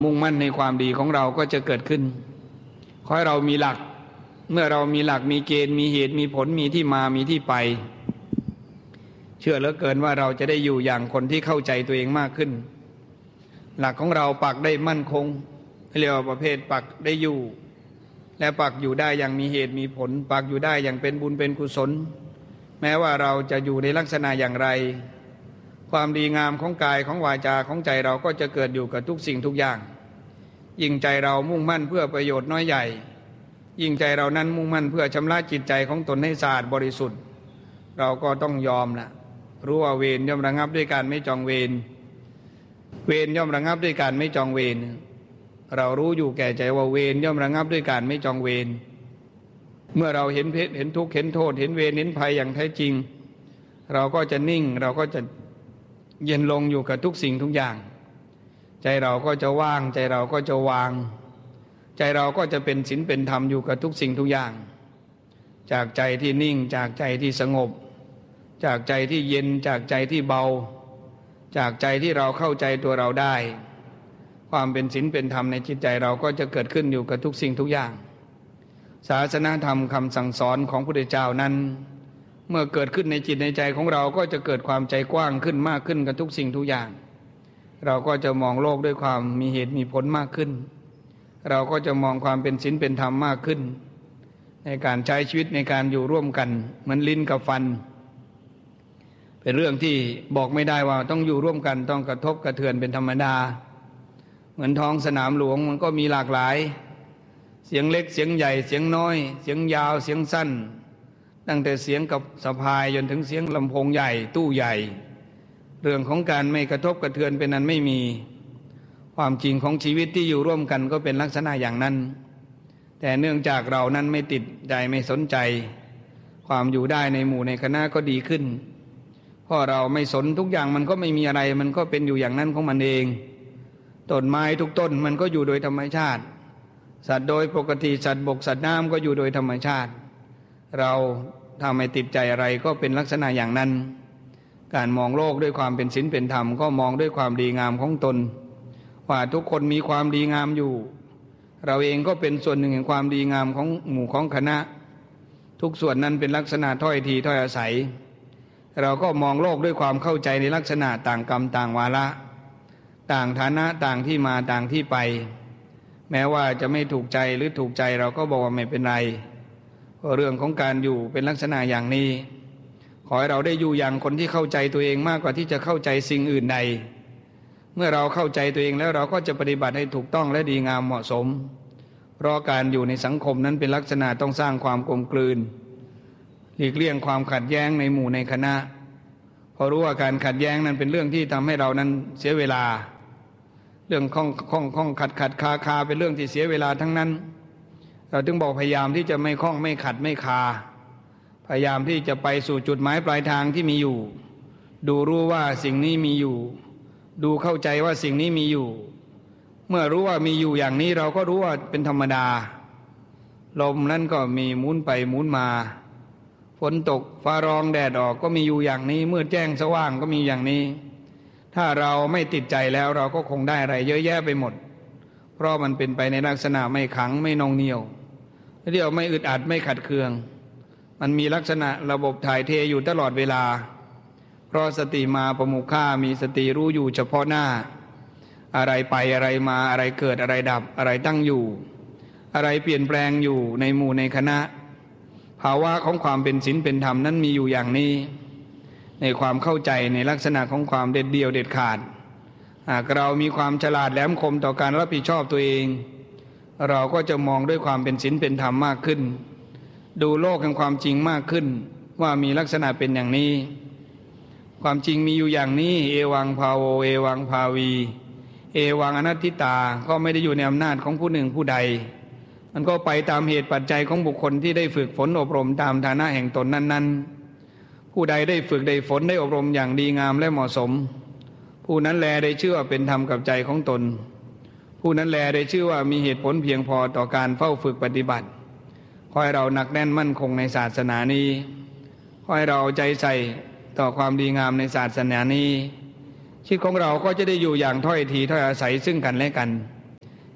มุ่งมั่นในความดีของเราก็จะเกิดขึ้นขอให้เรามีหลักเมื่อเรามีหลักมีเกณฑ์มีเหตุมีผลมีที่มามีที่ไปเชื่อเหลือเกินว่าเราจะได้อยู่อย่างคนที่เข้าใจตัวเองมากขึ้นหลักของเราปักได้มั่นคงเรียกว่าประเภทปักได้อยู่และปักอยู่ได้อย่างมีเหตุมีผลปักอยู่ได้อย่างเป็นบุญเป็นกุศลแม้ว่าเราจะอยู่ในลักษณะอย่างไรความดีงามของกายของวาจาของใจเราก็จะเกิดอยู่กับทุกสิ่งทุกอย่างยิ่งใจเรามุ่งมั่นเพื่อประโยชน์น้อยใหญ่ยิ่งใจเรานั้นมุ่งมั่นเพื่อชำระจิตใจของตนให้สะอาดบริสุทธิ์เราก็ต้องยอมละรู้ว่าเวรย่อมระงับด้วยการไม่จองเวรเวรย่อมระงับด้วยการไม่จองเวรเรารู้อยู่แก่ใจว่าเวรย่อมระงับด้วยการไม่จองเวรเมื่อเราเห็นเห็นทุกข์เห็นโทษเห็นเวรเห็นภัยอย่างแท้จริงเราก็จะนิ่งเราก็จะเย็นลงอยู่กับทุกสิ่งทุกอย่างใจเราก็จะว่างใจเราก็จะวางใจเราก็จะเป็นศีลเป็นธรรมอยู่กับทุกสิ่งทุกอย่างจากใจที่นิ่งจากใจที่สงบจากใจที่เย็นจากใจที่เบาจากใจที่เราเข้าใจตัวเราได้ความเป็นศีลเป็นธรรมในจิตใจเราก็จะเกิดขึ้นอยู่กับทุกสิ่งทุกอย่างศาสนธรรมคำสั่งสอนของพระพุทธเจ้านั้นเมื่อเกิดขึ้นในจิตในใจของเราก็จะเกิดความใจกว้างขึ้นมากขึ้นกับทุกสิ่งทุกอย่างเราก็จะมองโลกด้วยความมีเหตุมีผลมากขึ้นเราก็จะมองความเป็นศีลเป็นธรรมมากขึ้นในการใช้ชีวิตในการอยู่ร่วมกันเหมือนลิ้นกับฟันเป็นเรื่องที่บอกไม่ได้ว่าต้องอยู่ร่วมกันต้องกระทบกระเทือนเป็นธรรมดาเหมือนท้องสนามหลวงมันก็มีหลากหลายเสียงเล็กเสียงใหญ่เสียงน้อยเสียงยาวเสียงสั้นตั้งแต่เสียงกับสะพายจนถึงเสียงลำโพงใหญ่ตู้ใหญ่เรื่องของการไม่กระทบกระเทือนเป็นนั้นไม่มีความจริงของชีวิตที่อยู่ร่วมกันก็เป็นลักษณะอย่างนั้นแต่เนื่องจากเรานั้นไม่ติดใจไม่สนใจความอยู่ได้ในหมู่ในคณะก็ดีขึ้นเพราะเราไม่สนทุกอย่างมันก็ไม่มีอะไรมันก็เป็นอยู่อย่างนั้นของมันเองต้นไม้ทุกต้นมันก็อยู่โดยธรรมชาติสัตว์โดยปกติสัตว์บกสัตว์น้ำก็อยู่โดยธรรมชาติเราถ้าไม่ติดใจอะไรก็เป็นลักษณะอย่างนั้นการมองโลกด้วยความเป็นศีลเป็นธรรมก็มองด้วยความดีงามของตนว่าทุกคนมีความดีงามอยู่เราเองก็เป็นส่วนหนึ่งแห่งความดีงามของหมู่ของคณะทุกส่วนนั้นเป็นลักษณะถ้อยทีถ้อยอาศัยเราก็มองโลกด้วยความเข้าใจในลักษณะต่างกรรมต่างวาระต่างฐานะต่างที่มาต่างที่ไปแม้ว่าจะไม่ถูกใจหรือถูกใจเราก็บอกว่าไม่เป็นไรเพราะเรื่องของการอยู่เป็นลักษณะอย่างนี้ขอให้เราได้อยู่อย่างคนที่เข้าใจตัวเองมากกว่าที่จะเข้าใจสิ่งอื่นใดเมื่อเราเข้าใจตัวเองแล้วเราก็จะปฏิบัติให้ถูกต้องและดีงามเหมาะสมเพราะการอยู่ในสังคมนั้นเป็นลักษณะต้องสร้างความกลมกลืนหลีกเลี่ยงความขัดแย้งในหมู่ในคณะเพราะรู้ว่าการขัดแย้งนั้นเป็นเรื่องที่ทำให้เรานั้นเสียเวลาเรื่องข้องขัดคาเป็นเรื่องที่เสียเวลาทั้งนั้นเราถึงบอกพยายามที่จะไม่ข้องไม่ขัดไม่คาพยายามที่จะไปสู่จุดหมายปลายทางที่มีอยู่ดูรู้ว่าสิ่งนี้มีอยู่ดูเข้าใจว่าสิ่งนี้มีอยู่เมื่อรู้ว่ามีอยู่อย่างนี้เราก็รู้ว่าเป็นธรรมดาลมนั้นก็มีหมุนไปหมุนมาฝนตกฟ้าร้องแดดออกก็มีอยู่อย่างนี้มืดแจ้งสว่างก็มีอย่างนี้ถ้าเราไม่ติดใจแล้วเราก็คงได้อะไรเยอะแยะไปหมดเพราะมันเป็นไปในลักษณะไม่ขังไม่นองเหนี่ยวเรียกไม่อึดอัดไม่ขัดเคืองมันมีลักษณะระบบถ่ายเทอยู่ตลอดเวลาเพราะสติมาประมุข่ามีสติรู้อยู่เฉพาะหน้าอะไรไปอะไรมาอะไรเกิดอะไรดับอะไรตั้งอยู่อะไรเปลี่ยนแปลงอยู่ในหมู่ในคณะภาวะของความเป็นศีลเป็นธรรมนั้นมีอยู่อย่างนี้ในความเข้าใจในลักษณะของความเด็ดเดี่ยวเด็ดขาดหากเรามีความฉลาดแหลมคมต่อการรับผิดชอบตัวเองเราก็จะมองด้วยความเป็นศีลเป็นธรรมมากขึ้นดูโลกแห่งความจริงมากขึ้นว่ามีลักษณะเป็นอย่างนี้ความจริงมีอยู่อย่างนี้เอวังภาโวเอวังภาวีเอวังอนัตติตาก็ไม่ได้อยู่ในอำนาจของผู้หนึ่งผู้ใดมันก็ไปตามเหตุปัจจัยของบุคคลที่ได้ฝึกฝนอบรมตามฐานะแห่งตนนั้นๆผู้ใดได้ฝึกได้ฝนได้อบรมอย่างดีงามและเหมาะสมผู้นั้นแลได้ชื่อว่าเป็นธรรมกับใจของตนผู้นั้นแลได้ชื่อว่ามีเหตุผลเพียงพอต่อการเฝ้าฝึกปฏิบัติขอให้เราหนักแน่นมั่นคงในศาสนานี้ขอให้เราใจใส่ต่อความดีงามในศาสนานี้ชีวิตของเราก็จะได้อยู่อย่างถ้อยทีถ้อยอาศัยซึ่งกันและกัน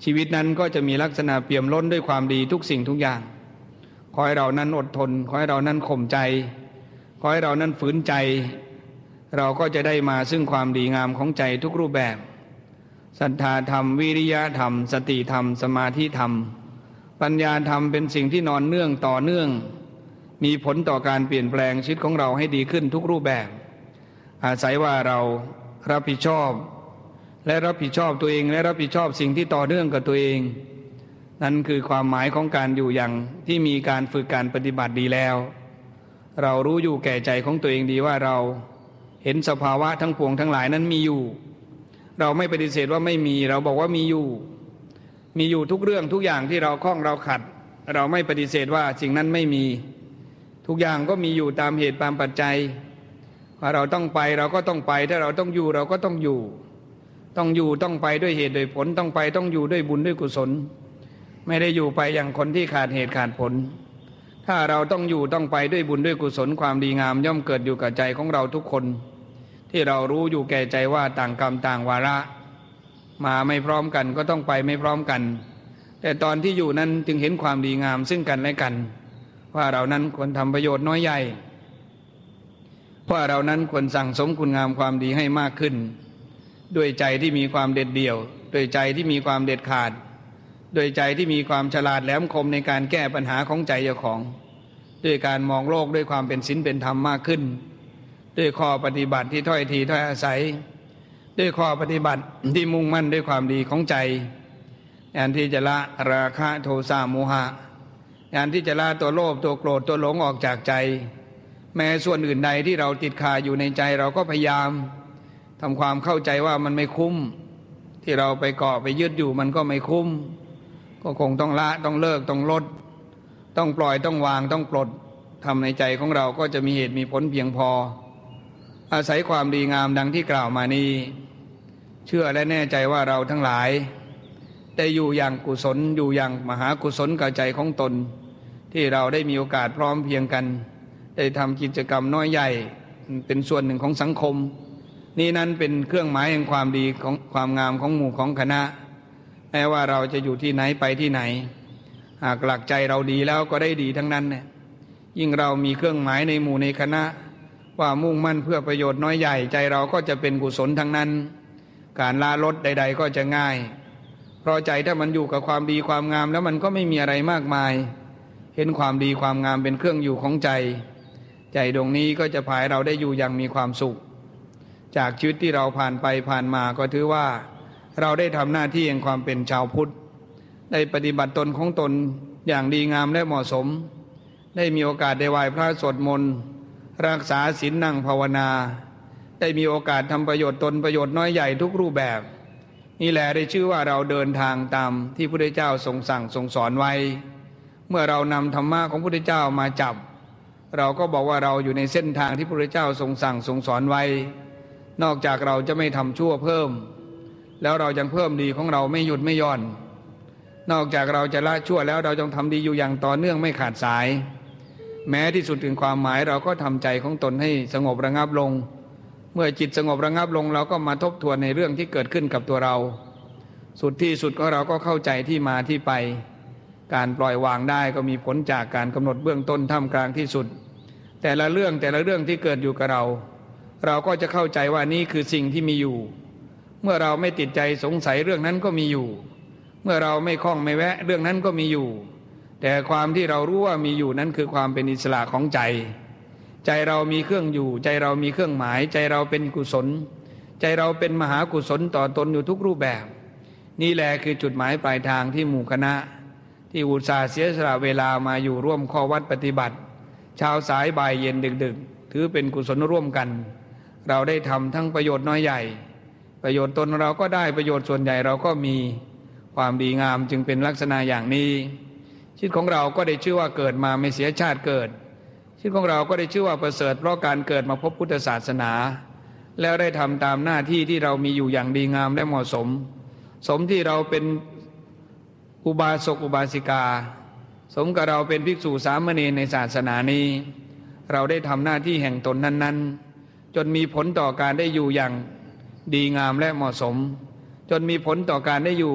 ชีวิตนั้นก็จะมีลักษณะเปี่ยมล้นด้วยความดีทุกสิ่งทุกอย่างขอให้เรานั้นอดทนขอให้เรานั้นข่มใจขอให้เรานั้นฝืนใจเราก็จะได้มาซึ่งความดีงามของใจทุกรูปแบบศรัทธาธรรมวิริยะธรรมสติธรรมสมาธิธรรมปัญญาธรรมเป็นสิ่งที่นอนเนื่องต่อเนื่องมีผลต่อการเปลี่ยนแปลงชีวิตของเราให้ดีขึ้นทุกรูปแบบอาศัยว่าเรารับผิดชอบและรับผิดชอบตัวเองและรับผิดชอบสิ่งที่ต่อเนื่องกับตัวเองนั่นคือความหมายของการอยู่อย่างที่มีการฝึกการปฏิบัติดีแล้วเรารู้อยู่แก่ใจของตัวเองดีว่าเราเห็นสภาวะทั้งปวงทั้งหลายนั้นมีอยู่เราไม่ปฏิเสธว่าไม่มีเราบอกว่ามีอยู่ทุกเรื่องทุกอย่างที่เราคล้องเราขัดเราไม่ปฏิเสธว่าสิ่งนั้นไม่มีทุกอย่างก็มีอยู่ตามเหตุตามปัจจัยว่าเราต้องไปเราก็ต้องไปถ้าเราต้องอยู่เราก็ต้องอยู่ต้องไปด้วยเหตุโดยผลต้องไปต้องอยู่ด้วยบุญด้วยกุศลไม่ได้อยู่ไปอย่างคนที่ขาดเหตุขาดผลถ้าเราต้องอยู่ต้องไปด้วยบุญด้วยกุศลความดีงามย่อมเกิดอยู่กับใจของเราทุกคนที่เรารู้อยู่แก่ใจว่าต่างกรรมต่างวาระมาไม่พร้อมกันก็ต้องไปไม่พร้อมกันแต่ตอนที่อยู่นั้นจึงเห็นความดีงามซึ่งกันและกันว่าเรานั้นควรทำประโยชน์น้อยใหญ่ว่าเรานั้นควรสั่งสมคุณงามความดีให้มากขึ้นด้วยใจที่มีความเด็ดเดี่ยวด้วยใจที่มีความเด็ดขาดด้วยใจที่มีความฉลาดแหลมคมในการแก้ปัญหาของใจเจ้าของด้วยการมองโลกด้วยความเป็นศีลเป็นธรรมมากขึ้นด้วยข้อปฏิบัติที่ถ้อยทีถ้อยอาศัยด้วยข้อปฏิบัติที่มุ่งมั่นด้วยความดีของใจแทนที่จะละราคะโทสะโมหะแทนที่จะละตัวโลภตัวโกรธตัวหลงออกจากใจแม้ส่วนอื่นใดที่เราติดคาอยู่ในใจเราก็พยายามทำความเข้าใจว่ามันไม่คุ้มที่เราไปเกาะไปยึดอยู่มันก็ไม่คุ้มก็คงต้องละต้องเลิกต้องลดต้องปล่อยต้องวางต้องปลดทำในใจของเราก็จะมีเหตุมีผลเพียงพออาศัยความดีงามดังที่กล่าวมานี้เชื่อและแน่ใจว่าเราทั้งหลายได้อยู่อย่างกุศลอยู่อย่างมหากุศลกับใจของตนที่เราได้มีโอกาสพร้อมเพียงกันได้ทำกิจกรรมน้อยใหญ่เป็นส่วนหนึ่งของสังคมนี่นั้นเป็นเครื่องหมายแห่งความดีของความงามของหมู่ของคณะแม้ว่าเราจะอยู่ที่ไหนไปที่ไหนหากหลักใจเราดีแล้วก็ได้ดีทั้งนั้นเนี่ยยิ่งเรามีเครื่องหมายในหมู่ในคณะว่ามุ่งมั่นเพื่อประโยชน์น้อยใหญ่ใจเราก็จะเป็นกุศลทั้งนั้นการละลดใดๆก็จะง่ายเพราะใจถ้ามันอยู่กับความดีความงามแล้วมันก็ไม่มีอะไรมากมายเห็นความดีความงามเป็นเครื่องอยู่ของใจใจดวงนี้ก็จะพาเราได้อยู่อย่างมีความสุขจากชีวิตที่เราผ่านไปผ่านมาก็ถือว่าเราได้ทำหน้าที่แห่งความเป็นชาวพุทธได้ปฏิบัติตนของตนอย่างดีงามและเหมาะสมได้มีโอกาสได้ไหว้พระสวดมนต์รักษาศีลนั่งภาวนาได้มีโอกาสทำประโยชน์ตนประโยชน์น้อยใหญ่ทุกรูปแบบนี่แหละได้ชื่อว่าเราเดินทางตามที่พระพุทธเจ้าทรงสั่งทรงสอนไว้เมื่อเรานำธรรมะของพระพุทธเจ้ามาจับเราก็บอกว่าเราอยู่ในเส้นทางที่พระพุทธเจ้าทรงสั่งทรงสอนไว้นอกจากเราจะไม่ทำชั่วเพิ่มแล้วเรายังเพิ่มดีของเราไม่หยุดไม่หย่อนนอกจากเราจะละชั่วแล้วเราจงทำดีอยู่อย่างต่อเนื่องไม่ขาดสายแม้ที่สุดถึงความหมายเราก็ทำใจของตนให้สงบระงับลงเมื่อจิตสงบระงับลงเราก็มาทบทวนในเรื่องที่เกิดขึ้นกับตัวเราสุดที่สุดก็เราก็เข้าใจที่มาที่ไปการปล่อยวางได้ก็มีผลจากการกำหนดเบื้องต้นท่ามกลางที่สุดแต่ละเรื่องที่เกิดอยู่กับเราก็จะเข้าใจว่านี่คือสิ่งที่มีอยู่เมื่อเราไม่ติดใจสงสัยเรื่องนั้นก็มีอยู่เมื่อเราไม่คล้องไม่แวะเรื่องนั้นก็มีอยู่แต่ความที่เรารู้ว่ามีอยู่นั้นคือความเป็นอิสระของใจใจเรามีเครื่องอยู่ใจเรามีเครื่องหมายใจเราเป็นกุศลใจเราเป็นมหากุศลต่อตนอยู่ทุกรูปแบบนี่แหละคือจุดหมายปลายทางที่หมู่คณะที่อุตส่าห์เสียสละเวลามาอยู่ร่วมข้อวัดปฏิบัติเช้าสายบ่ายเย็นดึกๆถือเป็นกุศลร่วมกันเราได้ทำทั้งประโยชน์น้อยใหญ่ประโยชน์ตนเราก็ได้ประโยชน์ส่วนใหญ่เราก็มีความดีงามจึงเป็นลักษณะอย่างนี้ชีวิตของเราก็ได้ชื่อว่าเกิดมาไม่เสียชาติเกิดชีวิตของเราก็ได้ชื่อว่าประเสริฐเพราะการเกิดมาพบพุทธศาสนาแล้วได้ทำตามหน้าที่ที่เรามีอยู่อย่างดีงามและเหมาะสมสมที่เราเป็นอุบาสกอุบาสิกาสมกับเราเป็นภิกษุสามเณรในศาสนานี้เราได้ทำหน้าที่แห่งตนนั้นๆจนมีผลต่อการได้อยู่อย่างดีงามและเหมาะสมจนมีผลต่อการได้อยู่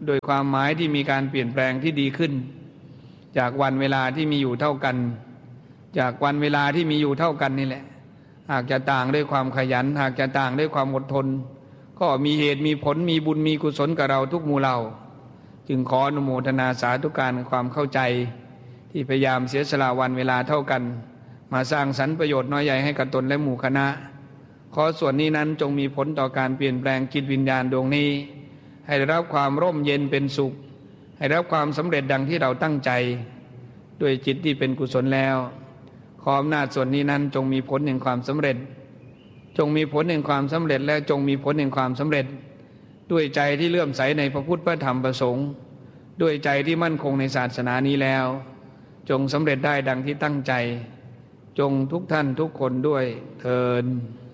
โดยความหมายที่มีการเปลี่ยนแปลงที่ดีขึ้นจากวันเวลาที่มีอยู่เท่ากันจากวันเวลาที่มีอยู่เท่ากันนี่แหละหากจะต่างด้วยความขยันหากจะต่างด้วยความอดทนก็มีเหตุมีผลมีบุญมีกุศลกับเราทุกหมู่เหล่าจึงขออนุโมทนาสาธุการความเข้าใจที่พยายามเสียสละวันเวลาเท่ากันมาสร้างสรรค์ประโยชน์น้อยใหญ่ให้กับตนและหมู่คณะขอส่วนนี้นั้นจงมีผลต่อการเปลี่ยนแปลงจิตวิญญาณดวงนี้ให้ได้รับความร่มเย็นเป็นสุขให้ได้รับความสำเร็จดังที่เราตั้งใจด้วยจิตที่เป็นกุศลแล้วขออำนาจส่วนนี้นั้นจงมีผลแห่งความสำเร็จจงมีผลแห่งความสำเร็จและจงมีผลแห่งความสำเร็จด้วยใจที่เลื่อมใสในพระพุทธพระธรรมพระสงฆ์ด้วยใจที่มั่นคงในศาสนานี้แล้วจงสำเร็จได้ดังที่ตั้งใจจงทุกท่านทุกคนด้วยเทิน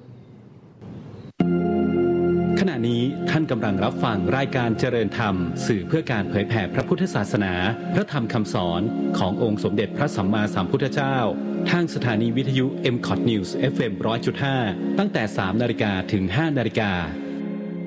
ขณะนี้ท่านกำลังรับฟังรายการเจริญธรรมสื่อเพื่อการเผยแผ่พระพุทธศาสนาพระธรรมคำสอนขององค์สมเด็จพระสัมมาสัมพุทธเจ้าทางสถานีวิทยุ MCOT News FM 100.5 ตั้งแต่ 3 นาฬิกาถึง 5 นาฬิกา